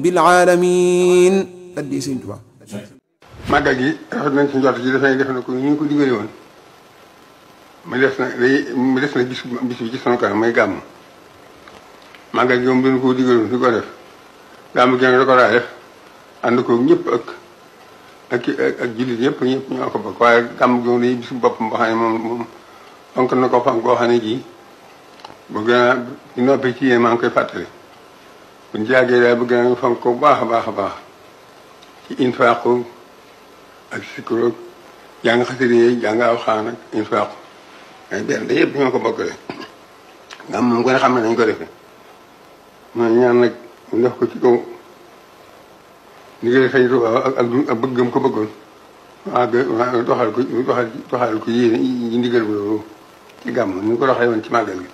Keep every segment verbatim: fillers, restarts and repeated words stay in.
bil aalamiin addi Sëñ Tuubaa. màggal gi rafet nañ ci njort ji dafay def na ko ñu ngi ko digale woon mu des na day mu des na bis bis bi ci sunu kanam may gàmm màggal gi moom dañu ko digaloon di ko def gàmm gi nag da ko daa def ànd ko ñëpp ak ak ak jullit ñëpp ñëpp ñoo ko bokk waaye gàmm gi moom day bisu boppam boo xam ne moom moom fonk na ko fonk boo xam ne ji bëgg naa di noppi ci yéen maa ngi koy fàttali buñ jaagee daal bëgg naa fonk ko bu baax a baax a baax ci infaaqu ak sikkuroog jàng xasida yi jàng alxuraan ak infaaqu ay benn da yëpp ñoo ko bokkale gàmm moom gën a xam ne nañ ko defee ma ñaan nag mu def ko ci kaw ndigal Sëñ Tuubaa ak ak bëggam ko bëggoon waa waa doxal ko doxal doxal ko yéene yi ndigal bu loolu ci gàmm ni ñu ko doxee woon ci màggal gi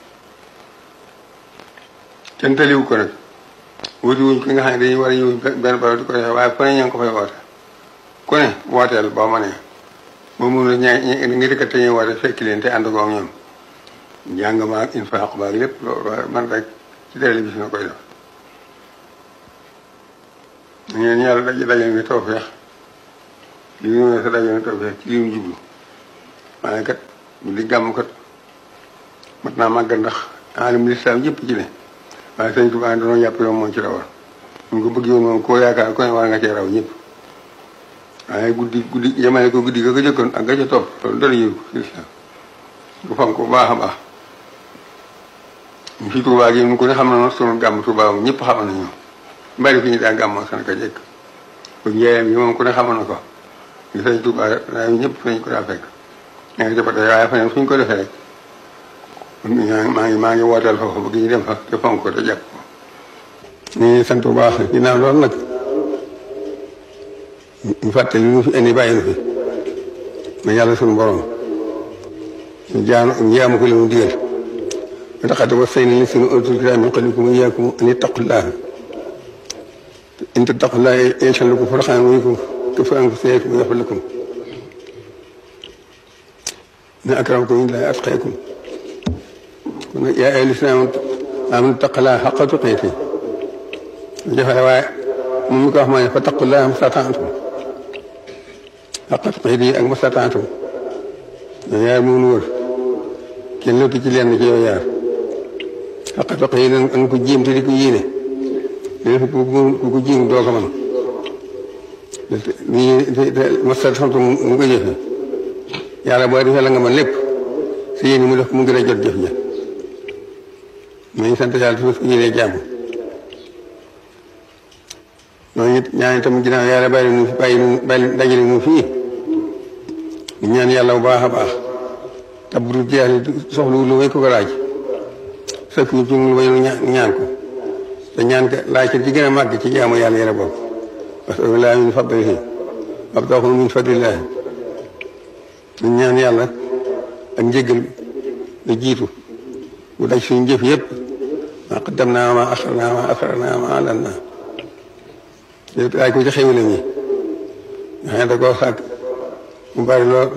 kenn taliwu ko nag wuti wuñ ki nga xam ne dañuy war a ñëw benn barab di ko defee waaye fu ne ña ngi ko fay woote ku ne wooteel boo ma nee boo mun a ña nga dëkkat te ñuy woote fekki leen te ànd ko ak ñoom njàng ma ak infaaq ba ak lépp loolu man rek ci télé bi si na koy def ñu ngeen yàlla daj dajal ni tawfeex li ñu ne sa dajal ni tawfeex ci li mu jublu waaye kat li gàmm kat mat naa màggal ndax alim lislaam yëpp ci ne waaye Sëñ Tuubaa dañoo jàpp yow moom ci rawal ñu ko bëgg yoon moom koo yaakaar ko ne war nga cee raw ñëpp waaye guddi guddi yemale ko guddi ga ko jëkkoon ak ga ca topp loolu dara yëw ko ci lislaam bu fonk ko bu baax a baax ñu fi Tuubaa gi ñu ko ne xam na sunu gàmm Tuubaa moom ñëpp xamal nañu bari fi ñu daa gàmmoo san ko jekk bu njeeyam yi moom ku ne xamal na ko ñu Sëñ Tuubaa daa ñëpp fa ñu ko daa fekk ña ngi jëppate waaye fa ne fu ñu ko defee rek maa ngi maa ngi wooteel foofu bëgg ñu dem fa te fonk ko te jàpp ko ñu ngi sant bu baax ginnaaw loolu nag ñu fàtte li ñu fi indi bàyyi nu fi ma yàlla suñu borom ñu jaan njaamu ko li mu digal ba taxate wa say ni li suñu utul kitaab min qablikum wa iyyakum an ittaqullaha in tattaqullaha yaj'al lakum furqanan wa yukaffir ankum sayyi'atikum wa yaghfir lakum inna akramakum indallahi atqakum yaa ayyuhal laziina aamanu ittaqullaaha haqqa tuqaatihi jafe waaye moom mi ko wax mooy fattaqullaaha mastata'tum haqqa tuqaatihi ak mastata'tum ñoo yaar moom nu wër kenn lottu ci lenn ci yow yaar haqqa tuqaatihi nga ko jéem te di ko yéene léegi ku ko jéem doo ko mën mastata'tum mu ko jëfe yàlla boo defee la nga mën lépp si yéen mu def mu gën a jot jëf ja ma ngi sant yàlla su ñu yéenee jàmm ñooñu it ñaan itam ginnaaw yàlla bàyyi nu bàyyi nu bàyyi dajale nu fii ñu ñaan yàlla bu baax a baax te bu dul jeex soxlu lu may ko ko laaj sëkk ñu ci lu may ñaan ko te ñaan ko laaj ci gën a màgg ci jaamu yàlla yàlla boobu parce que laa min fadlihi wabtaghuu min fadlillahi ñu ñaan yàlla ak njëggal la jiitu bu daj suñu jëf yëpp maa qaddamnaa maa axarnaa maa asrarnaa maa a'lannaa laaj ko ci xéwalam yi nga xam ne da koo sàkk mu bari lool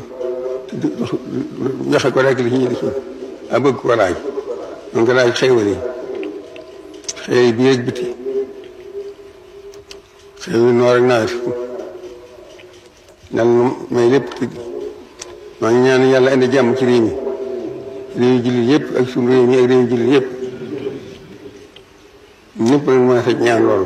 joxe ko rek li ci li ci a bëgg ko laaj donc laaj xéwal yi xéwal yi biir ak biti xéwal noor ak nawet dal may lépp maa ngi ñaan yàlla indi jàmm ci réew mi réew jullit yëpp ak suñu réew mi ak réew jullit yëpp ñëpp lañ mën a fekk ñaan loolu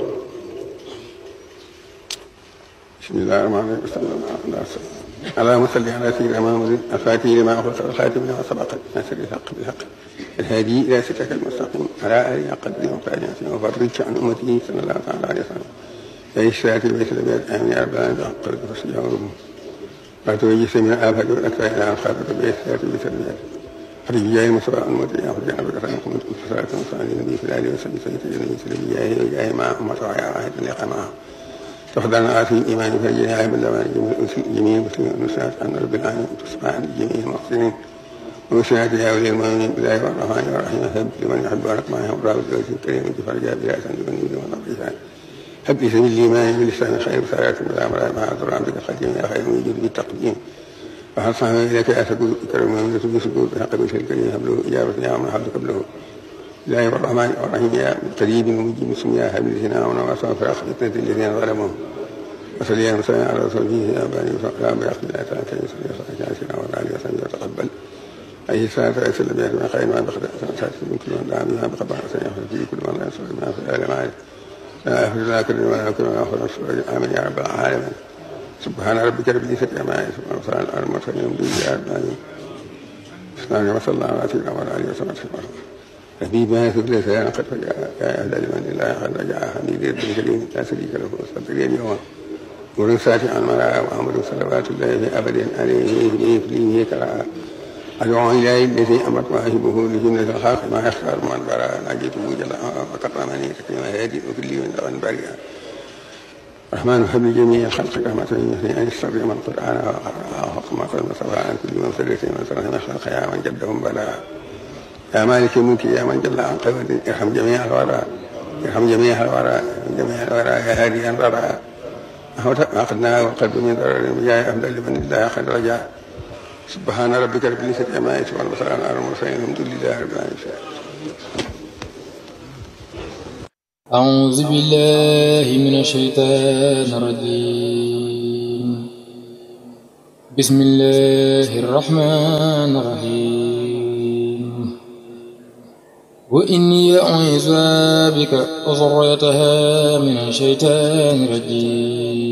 bismillahi rahmaani rahim allahumma salli ala sayyidina muhammadin al-fatihi lima ughliqa wal-khatimi lima sabaqa nasiril haqqi bil haqqi al-hadi ila siratikal mustaqim ala alihi haqqa qadrihi wa miqdarihi wa farrij an ummatihi sallallahu ta'ala alayhi wa sallam ya sirati wa sallam amin ya rabbal alamin qad fasjahu وتوجه من الآفات والأكفاء إلى الخافة بإحساسات بسلبيات حرج جاي مصباح الموتي أخرج عن بكرة يقوم بصلاة وصالي النبي في الآل وسلم سيد النبي سلم جاهي وجاهي مع أمة وعيا واحد لقى معه تخضعنا آتي الإيمان فرجنا عيب اللوان جميع المسلمين والنساء عن رب العالمين تصبح لجميع المحسنين وسناتها ولي المؤمنين بالله والرحمن والرحيم هب لمن يحب ورحمه ورابط الوجه الكريم فرجاء بلا سند من يد ونظر هب لي سبيل الإيمان بالإسلام خير ساعات والأمر مع عذر عبدك القديم يا خير من يجود بالتقديم وحصنا إليك أسكت كرم من بسكوت بحق بشر الكريم هب له إجابة نعم حبك قبله الله الرحمن الرحيم يا قريب مجيب اسم يا حبيب سنا ونواصل في فتنة الذين ظلموا وصلي وسلم على رسوله يا بني يا بأخذ الله تعالى كي يصلي وسلم سنا وعلى وسلم وتقبل أي سنة وسلم يا من خير ما بخد سنة من كل من دعا بها بقبع سيخرج في كل من لا يصلي ما في العالم عارف لا يخرج لا كل ولا كل ولا آخر آمين يا رب العالمين سبحان ربك رب العزة عما يصفون وسلام على المرسلين والحمد لله رب العالمين بسم الله وصلى الله على سيدنا وعلى آله وصحبه وسلم حبيب ما يثبت لسانا قد فجاء يا أهل لمن الله قد رجع حميد بن كريم لا شريك له وصدق اليوم ورن ساتي عن مرأى وعمر صلوات الله أبدا عليه في فيه كراء أدعو إليه الذي أمرت واهبه لجنة الخلق ما يختار من براء نجيته جل وكرمني تكريما هادي وكل من ذغن بريئا رحمن حب جميع الخلق رحمة يثني أن يستر من قرآن وحق ما قد مصطفى عن كل من سلسل من سرهم الخلق يا من جدهم بلاء يا مالك الملك يا من جل عن قبل ارحم جميع الورى ارحم جميع الورى جميع الورى يا هادي الورى ما أخذناه والقلب من ضرر بجاه أفضل لمن الله قد رجع سبحان ربك رب العزة عما يصفون وسلام على المرسلين الحمد لله رب العالمين. أعوذ بالله من الشيطان الرجيم بسم الله الرحمن الرحيم وإني أعيذها بك وذريتها من الشيطان الرجيم